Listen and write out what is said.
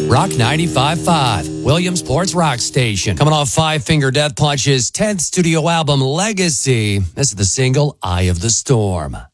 Rock 95.5, Williamsport's rock station. Coming off Five Finger Death Punch's 10th studio album, Legacy. This is the single, Eye of the Storm.